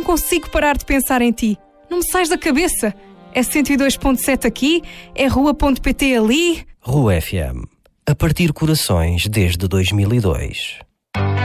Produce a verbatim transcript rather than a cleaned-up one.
consigo parar de pensar em ti. Não me sais da cabeça. É cento e dois ponto sete aqui, é rua ponto pt ali. Rua F M. A partir corações desde dois mil e dois.